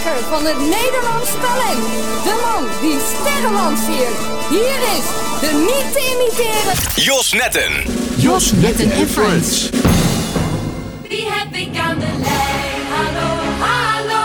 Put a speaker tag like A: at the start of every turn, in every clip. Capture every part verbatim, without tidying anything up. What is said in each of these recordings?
A: vertegenwoordiger van het Nederlands talent. De man die sterren lanceert. Hier is de niet te imiteren
B: Jos Netten.
C: Jos Netten en Friends.
D: Wie heb ik aan de lijn? Hallo, hallo.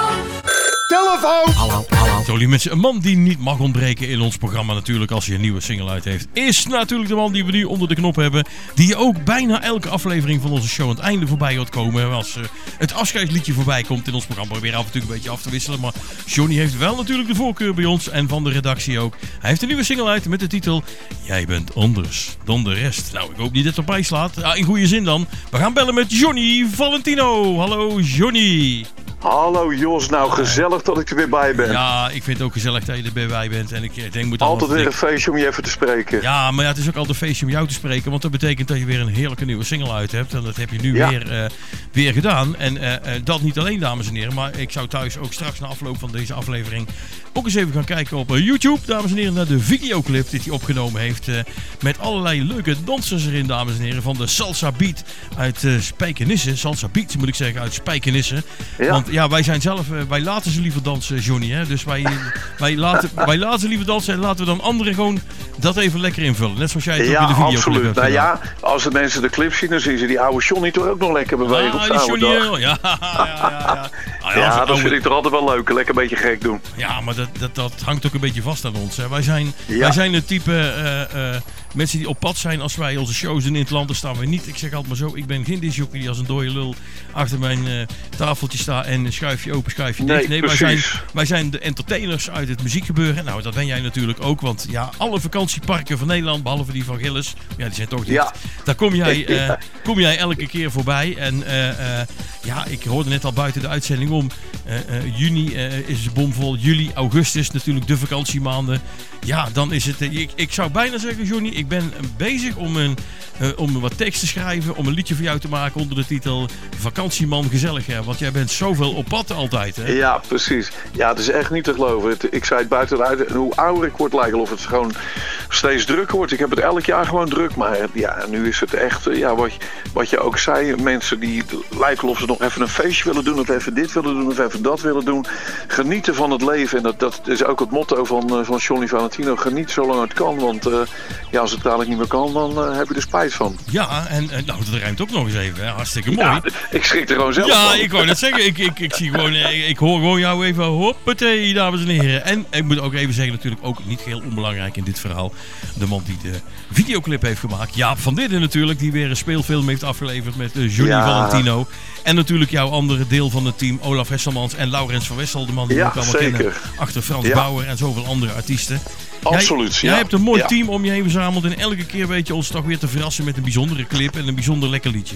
C: Telefoon!
E: Hallo, hallo. Zo, lieve mensen, een man die niet mag ontbreken in ons programma natuurlijk als hij een nieuwe single uit heeft, is natuurlijk de man die we nu onder de knop hebben. Die je ook bijna elke aflevering van onze show aan het einde voorbij hoort komen. Als uh, het afscheidsliedje voorbij komt in ons programma, weer af en toe een beetje af te wisselen. Maar Johnny heeft wel natuurlijk de voorkeur bij ons en van de redactie ook. Hij heeft een nieuwe single uit met de titel Jij bent anders dan de rest. Nou, ik hoop niet dat het erbij slaat. Ja, in goede zin dan. We gaan bellen met Johnny Valentino. Hallo Johnny.
F: Hallo Jos, nou gezellig dat ik er weer bij ben.
E: Ja, ik vind het ook gezellig dat je er weer bij bent. En ik denk, moet
F: altijd weer een feestje om je even te spreken.
E: Ja, maar ja, het is ook altijd een feestje om jou te spreken. Want dat betekent dat je weer een heerlijke nieuwe single uit hebt. En dat heb je nu
F: ja.
E: weer, uh, weer gedaan. En uh, uh, dat niet alleen, dames en heren. Maar ik zou thuis ook straks na afloop van deze aflevering ook eens even gaan kijken op uh, YouTube, dames en heren, naar de videoclip die hij opgenomen heeft. Uh, met allerlei leuke dansers erin, dames en heren. Van de Salsa Beat uit uh, Spijkenisse. Salsa Beat moet ik zeggen, uit Spijkenisse.
F: Ja.
E: Want ja, wij zijn zelf, uh, wij laten ze liever dansen, Johnny. Hè? Dus wij, wij, laten, wij laten ze liever dansen en laten we dan anderen gewoon dat even lekker invullen. Net zoals jij het
F: ja,
E: ook in de videoclip
F: absoluut.
E: hebt
F: nou
E: gedaan.
F: Ja, als de mensen de clip zien, dan zien ze die oude Johnny toch ook nog lekker bewegen
E: ah,
F: op
E: die Johnny,
F: dag.
E: ja, ja, ja, ja. Ah, ja,
F: ja, dat
E: oude...
F: vind ik toch altijd wel leuk. Lekker een beetje gek doen.
E: Ja, maar dat, dat, dat hangt ook een beetje vast aan ons. Hè. Wij, zijn,
F: ja.
E: wij zijn het type uh, uh, mensen die op pad zijn als wij onze shows doen in het land. Dan staan we niet, ik zeg altijd maar zo, ik ben geen disjockey die als een dode lul achter mijn uh, tafeltje staat en schuifje open, schuifje dicht.
F: Nee,
E: nee wij, zijn, wij zijn de entertainers uit het muziekgebeuren. Nou, dat ben jij natuurlijk ook, want ja, alle vakantieparken van Nederland, behalve die van Gilles, ja, die zijn toch dicht.
F: Ja.
E: Daar kom jij, uh, kom jij elke keer voorbij. En uh, uh, ja, ik hoorde net al buiten de uitzending om. Uh, uh, juni uh, is het bomvol. Juli, augustus natuurlijk de vakantiemaanden. Ja, dan is het... Uh, ik, ik zou bijna zeggen, Johnny, ik ben bezig om, een, uh, om wat tekst te schrijven. Om een liedje voor jou te maken onder de titel Vakantieman gezellig. Hè? Want jij bent zoveel op pad altijd. Hè?
F: Ja, precies. Ja, het is echt niet te geloven. Het, ik zei het buiten de uit. En hoe ouder ik word, lijkt het of het gewoon steeds drukker wordt. Ik heb het elk jaar gewoon druk. Maar ja, nu is het echt... Uh, ja, wat, wat je ook zei. Mensen die lijken of ze nog even een feestje willen doen. Of even dit willen doen. Of even dat willen doen. Genieten van het leven. En dat, dat is ook het motto van, uh, van Johnny Valentino. Geniet zolang het kan. Want uh, ja, als het dadelijk niet meer kan, dan uh, heb je er spijt van.
E: Ja, en, en nou, dat ruimt ook nog eens even. Hè. Hartstikke mooi.
F: Ja, ik schrik er gewoon zelf
E: ja,
F: van.
E: Ja, ik wou net zeggen. Ik, ik, ik zie gewoon... Ik, ik hoor gewoon jou even... Hoppatee, dames en heren. En ik moet ook even zeggen, natuurlijk ook niet heel onbelangrijk in dit verhaal. De man die de videoclip heeft gemaakt. Jaap van Didden natuurlijk. Die weer een speelfilm heeft afgeleverd met uh, Johnny ja. Valentino. En natuurlijk jouw andere deel van het team. Olaf Hesselmans en Laurens van Wessel. De man die
F: ja,
E: we ook allemaal
F: zeker.
E: kennen. Achter Frans
F: ja.
E: Bauer en zoveel andere artiesten.
F: Absoluut,
E: Jij,
F: ja.
E: jij hebt een mooi
F: ja.
E: team om je heen verzameld. En elke keer weet je ons toch weer te verrassen met een bijzondere clip en een bijzonder lekker liedje.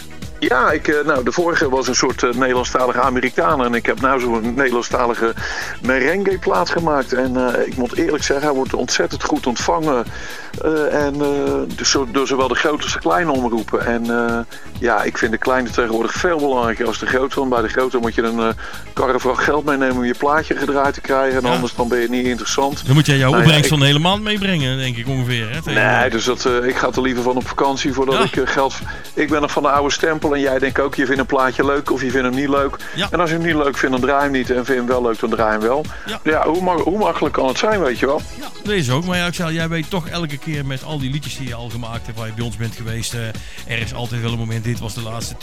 F: Ja, ik, nou, de vorige was een soort uh, Nederlandstalige Amerikaan. En ik heb nu zo'n Nederlandstalige merengue plaat gemaakt. En uh, ik moet eerlijk zeggen, hij wordt ontzettend goed ontvangen. Uh, en uh, dus zo, door zowel de grote als de kleine omroepen. En uh, ja, ik vind de kleine tegenwoordig veel belangrijker als de grote. Want bij de grote moet je een uh, karrevracht geld meenemen om je plaatje gedraaid te krijgen. En ja. anders dan ben je niet interessant.
E: Dan moet jij jouw
F: nou,
E: opbrengst
F: ja,
E: van
F: ik...
E: de hele maand meebrengen, denk ik ongeveer. Hè,
F: nee, dus dat, uh, ik ga er liever van op vakantie voordat ja. ik uh, geld... Ik ben nog van de oude stempel en jij denkt ook, je vindt een plaatje leuk of je vindt hem niet leuk. Ja. En als je hem niet leuk vindt, dan draai je hem niet. En vind je hem wel leuk, dan draai je hem wel. Ja, ja hoe, ma- hoe makkelijk kan het zijn, weet je wel?
E: Ja, dat is ook. Maar ja, ik zei, jij weet toch elke keer met al die liedjes die je al gemaakt hebt, waar je bij ons bent geweest. Uh, er is altijd wel een moment, dit was de laatste.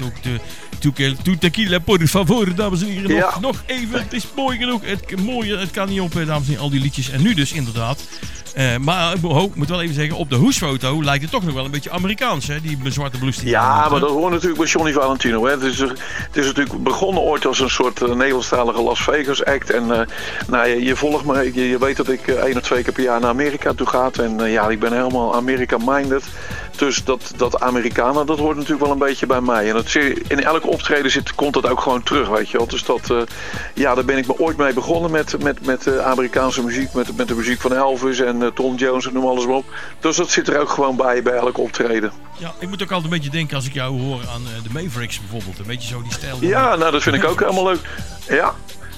E: Toe tequila por favor, dames en heren. Nog, ja. nog even, het is mooi genoeg. Het, mooie, het kan niet op, dames en heren, al die liedjes. En nu dus inderdaad. Uh, maar ik oh, moet wel even zeggen, op de hoesfoto lijkt het toch nog wel een beetje Amerikaans, hè? Die zwarte blouse. Die
F: ja,
E: maar
F: dat hoort natuurlijk bij Johnny Valentino. Hè? Het, is, het is natuurlijk begonnen ooit als een soort uh, Nederlandstalige Las Vegas act. En uh, nou, je, je volgt me, je, je weet dat ik uh, één of twee keer per jaar naar Amerika toe ga. En uh, ja, ik ben helemaal America-minded. Dus dat, dat Amerikanen, dat hoort natuurlijk wel een beetje bij mij. En dat, in elke optreden zit, komt dat ook gewoon terug, weet je wel. Dus dat, uh, ja, daar ben ik me ooit mee begonnen met, met, met uh, Amerikaanse muziek. Met, met de muziek van Elvis en uh, Tom Jones en noem alles maar op. Dus dat zit er ook gewoon bij, bij elk optreden.
E: Ja, ik moet ook altijd een beetje denken als ik jou hoor aan uh, de Mavericks bijvoorbeeld. Een beetje zo die stijl.
F: Ja, nou dat vind ik ook helemaal leuk. Ja.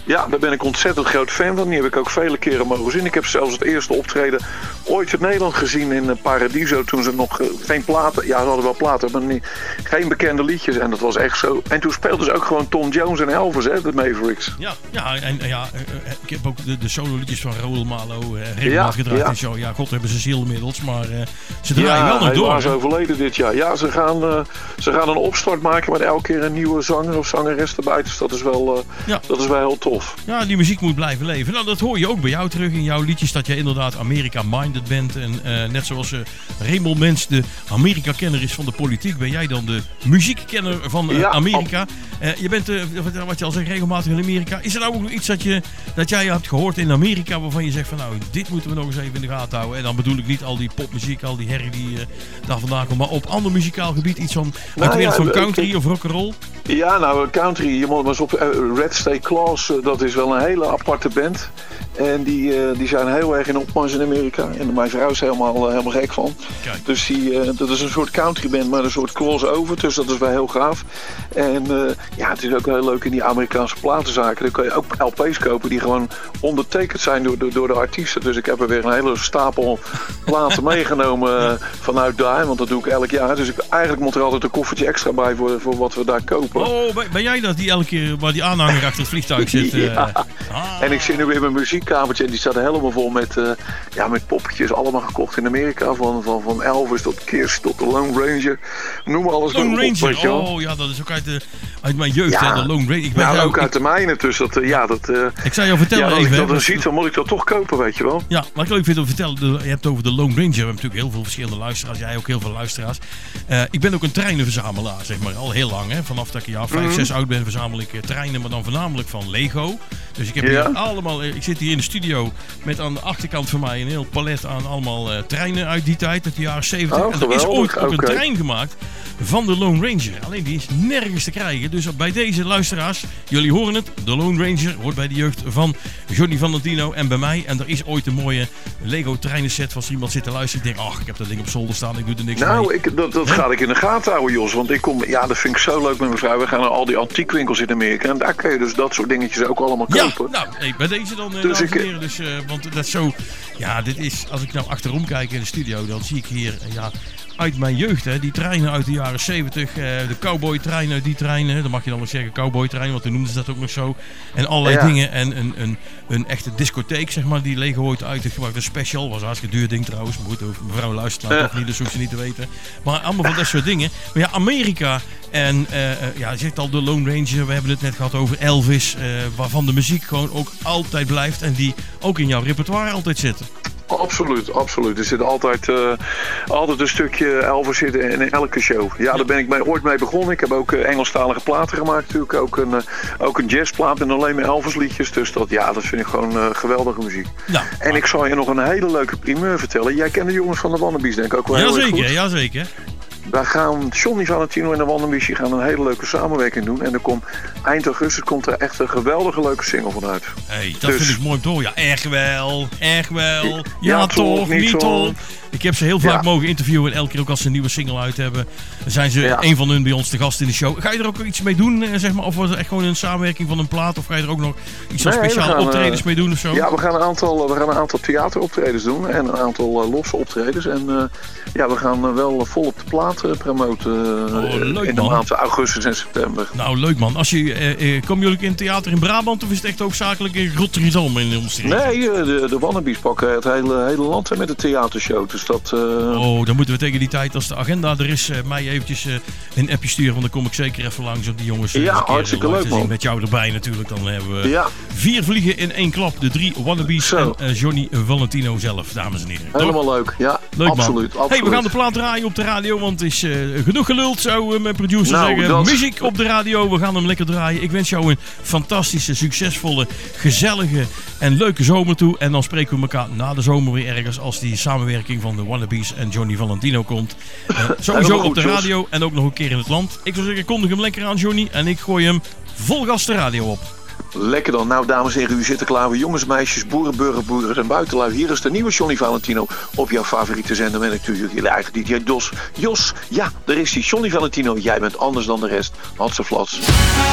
F: Ja, daar ben ik ontzettend groot fan van. Die heb ik ook vele keren mogen zien. Ik heb zelfs het eerste optreden ooit in Nederland gezien in Paradiso. Toen ze nog uh, geen platen... Ja, ze hadden wel platen, maar niet, geen bekende liedjes. En dat was echt zo. En toen speelden ze ook gewoon Tom Jones en Elvis, hè, de Mavericks.
E: Ja, ja en ja, uh, ik heb ook de, de solo liedjes van Raoul Malo uh, regelmatig gedraaid ja. en zo. Ja, god hebben ze ziel inmiddels, maar uh, ze draaien
F: ja,
E: wel nog door.
F: Ja, hij is overleden dit jaar. Ja, ze gaan, uh, ze gaan een opstart maken met elke keer een nieuwe zanger of zangeres erbij. Dus dat is wel, uh, ja. dat is wel heel tof.
E: Ja, die muziek moet blijven leven. Nou, dat hoor je ook bij jou terug in jouw liedjes, dat jij inderdaad America-minded bent. En uh, net zoals uh, Raymond Mens de Amerika-kenner is van de politiek, ben jij dan de muziekkenner van uh, ja, Amerika. Uh, je bent, uh, wat je al zegt, regelmatig in Amerika. Is er nou ook nog iets dat, je, dat jij hebt gehoord in Amerika waarvan je zegt van nou, dit moeten we nog eens even in de gaten houden. En dan bedoel ik niet al die popmuziek, al die herrie die uh, daar vandaan komt, maar op ander muzikaal gebied iets van, uit nou, de wereld ja, van country ik, of rock'n'roll?
F: Ja, nou, country, je moet maar eens op uh, Red State Claus, uh, dat is wel een hele aparte band. En die, uh, die zijn heel erg in opmars in Amerika. En mijn vrouw is helemaal, uh, helemaal gek van. Kijk. Dus die, uh, dat is een soort country band, maar een soort crossover. Dus dat is wel heel gaaf. En uh, ja, het is ook heel leuk in die Amerikaanse platenzaken. Dan kan je ook L P's kopen die gewoon ondertekend zijn door de, door de artiesten. Dus ik heb er weer een hele stapel platen meegenomen uh, vanuit daar. Want dat doe ik elk jaar. Dus ik, eigenlijk moet er altijd een koffertje extra bij voor, voor wat we daar kopen.
E: Oh, ben jij dat die elke keer waar die aanhanger achter het vliegtuig zit? Uh...
F: ja. Ah. En ik zit nu weer mijn muziekkamertje en die staat helemaal vol met, uh, ja, met poppetjes. Allemaal gekocht in Amerika. Van, van, van Elvis tot Kiss tot de Lone Ranger. Noem alles
E: Lone
F: nog
E: Ranger,
F: op,
E: oh ja, dat is ook uit, de, uit mijn jeugd, ja, hè, de Lone Ranger. Ik
F: ben nou, ook, ook uit de mijne, dus dat, uh, ja, dat... Uh,
E: ik zou jou vertellen
F: ja, als
E: even,
F: ik dat
E: hè,
F: dan ziet, dan moet ik dat toch kopen, weet je wel.
E: Ja, wat ik leuk vind om te vertellen, de, je hebt het over de Lone Ranger. We hebben natuurlijk heel veel verschillende luisteraars. Jij ook heel veel luisteraars. Uh, ik ben ook een treinenverzamelaar, zeg maar, al heel lang, hè. Vanaf dat ik een jaar vijf, mm-hmm. zes oud ben, verzamel ik uh, treinen, maar dan voornamelijk van Lego. Dus ik heb ja. hier allemaal, ik zit hier in de studio met aan de achterkant van mij een heel palet aan allemaal uh, treinen uit die tijd, uit de jaren zeventig.
F: Oh,
E: en er is ooit ook
F: okay.
E: een trein gemaakt van de Lone Ranger. Alleen die is nergens te krijgen. Dus bij deze luisteraars, jullie horen het, de Lone Ranger hoort bij de jeugd van Johnny Valentino en bij mij. En er is ooit een mooie Lego treinenset als er iemand zit te luisteren. Ik denk, ach, ik heb dat ding op zolder staan, ik doe er niks
F: nou,
E: mee.
F: Nou, dat, dat ga ik in de gaten houden, Jos. Want ik kom, ja, dat vind ik zo leuk met mijn vrouw. We gaan naar al die antiekwinkels in Amerika. En daar kun je dus dat soort dingetjes ook allemaal kopen.
E: Ja, nou, hey, bij deze dan, uh,
F: dus
E: dames en
F: ik,
E: heren. Dus, uh, want dat is zo, ja, dit is, als ik nou achterom kijk in de studio, dan zie ik hier, uh, ja, uit mijn jeugd, hè, die treinen uit de jaren zeventig, uh, de cowboy-treinen, die treinen, dan mag je dan nog zeggen cowboy-treinen, want toen noemden ze dat ook nog zo. En allerlei ja. dingen en een, een, een echte discotheek, zeg maar, die Lego ooit uit heeft gemaakt. Een special, was een hartstikke duur ding trouwens, maar goed, mevrouw luistert nou ja. toch niet, dus hoeft ze niet te weten. Maar allemaal van dat soort dingen. Maar ja, Amerika en uh, uh, ja, je zegt al de Lone Ranger, we hebben het net gehad over Elvis, uh, waarvan de muziek gewoon ook altijd blijft en die ook in jouw repertoire altijd zitten.
F: Absoluut, absoluut. Er zit altijd, uh, altijd een stukje Elvis zitten in elke show. Ja, ja, daar ben ik mee, ooit mee begonnen. Ik heb ook uh, Engelstalige platen gemaakt natuurlijk. Ook een, uh, ook een jazzplaat en alleen maar Elvis liedjes. Dus dat, ja, dat vind ik gewoon uh, geweldige muziek. Ja, en maar... ik zal je nog een hele leuke primeur vertellen. Jij kent de jongens van de Wannabies denk ik ook wel heel erg goed.
E: Jazeker, jazeker.
F: Daar gaan Johnny Valentino en de Wannabies gaan een hele leuke samenwerking doen. En er komt, eind augustus komt er echt een geweldige leuke single van uit.
E: Hey, dat dus, vind ik mooi om te horen. Ja, echt wel. Echt wel. Ja, ja toch, toch, niet toch. Ik heb ze heel vaak ja. mogen interviewen. En elke keer ook als ze een nieuwe single uit hebben, zijn ze ja. een van hun bij ons te gast in de show. Ga je er ook iets mee doen, zeg maar? Of was het echt gewoon een samenwerking van een plaat? Of ga je er ook nog iets van nee, speciale optredens uh, mee doen of zo?
F: Ja, we gaan een aantal, we gaan een aantal theateroptredens doen. En een aantal uh, losse optredens. En uh, ja, we gaan uh, wel vol op de plaat uh, promoten uh, oh, leuk, in de maanden augustus en september.
E: Nou, leuk man. Als je, uh, uh, komen jullie in theater in Brabant of is het echt hoofdzakelijk in Rotterdam in de omstreken?
F: Nee, uh, de, de Wannabies pakken het hele, hele land met de theatershow. Dus dat... Uh,
E: oh, dan moeten we tegen die tijd, als de agenda er is, uh, mij eventjes uh, een appje sturen. Want dan kom ik zeker even langs om die jongens uh,
F: ja, hartstikke leuk man.
E: Met jou erbij natuurlijk. Dan hebben we ja. vier vliegen in één klap. De drie Wannabies Zo. en uh, Johnny Valentino zelf, dames en heren.
F: Helemaal Toch? leuk, ja.
E: Leuk
F: absoluut,
E: man.
F: absoluut.
E: Hey, we gaan de plaat draaien op de radio, want het is uh, genoeg geluld, zou uh, mijn producer nou, zeggen. Dat... Muziek op de radio, we gaan hem lekker draaien. Ik wens jou een fantastische, succesvolle, gezellige en leuke zomer toe. En dan spreken we elkaar na de zomer weer ergens als die samenwerking van de Wannabies en Johnny Valentino komt. Uh, sowieso goed, op de radio Jos. En ook nog een keer in het land. Ik zou zeggen, kondig hem lekker aan Johnny en ik gooi hem vol gas de radio op.
F: Lekker dan. Nou, dames en heren, u zit er klaar voor. Jongens, meisjes, boeren, burger, boeren en buitenlui. Hier is de nieuwe Johnny Valentino op jouw favoriete zender. Met natuurlijk jullie eigen D J Jos. Jos, ja, daar is die Johnny Valentino. Jij bent anders dan de rest. Hatseflats.